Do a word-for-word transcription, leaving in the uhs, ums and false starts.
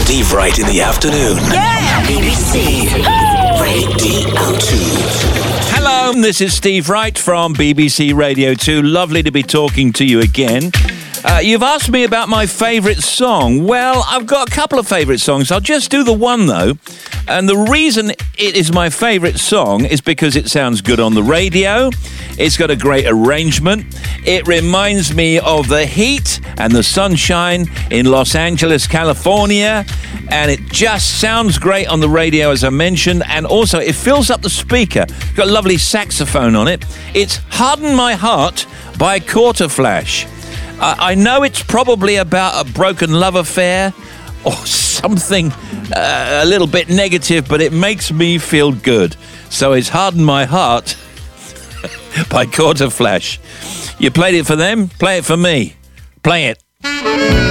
Steve Wright in the afternoon. Yeah! B B C Radio two. Hello, this is Steve Wright from B B C Radio two. Lovely to be talking to you again. Uh, you've asked me about my favourite song. Well, I've got a couple of favourite songs. I'll just do the one, though. And the reason it is my favourite song is because it sounds good on the radio. It's got a great arrangement. It reminds me of the heat and the sunshine in Los Angeles, California. And it just sounds great on the radio, as I mentioned. And also, it fills up the speaker. It's got a lovely saxophone on it. It's Harden My Heart by Quarterflash. Uh, I know it's probably about a broken love affair or something uh, a little bit negative, but it makes me feel good. So it's Harden My Heart by Quarterflash. You played it for them, play it for me. Play it.